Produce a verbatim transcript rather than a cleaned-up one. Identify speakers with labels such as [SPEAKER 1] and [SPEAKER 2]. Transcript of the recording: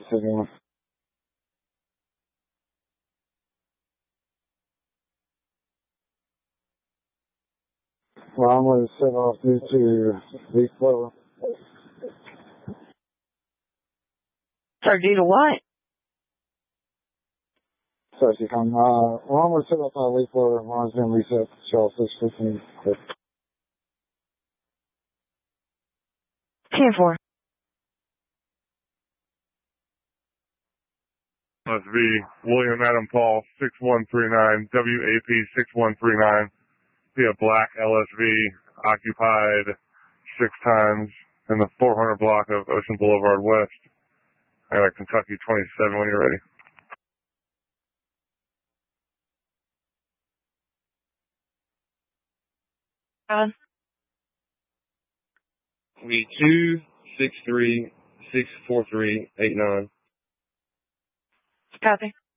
[SPEAKER 1] signal. Well, I'm going to set off due to leaf blower.
[SPEAKER 2] Sorry, due to what?
[SPEAKER 1] Sorry, she come. Uh, well, I'm going to set off my leaf blower. Ron's going to reset the shellfish fifteen quick.
[SPEAKER 2] ten four.
[SPEAKER 3] Must be William Adam Paul six one three nine, W A P six one three nine. Be a black L S V occupied six times in the four hundred block of Ocean Boulevard West. I got Kentucky twenty-seven when you're ready.
[SPEAKER 2] Seven.
[SPEAKER 4] Be two six three six four three eight nine.
[SPEAKER 2] Copy.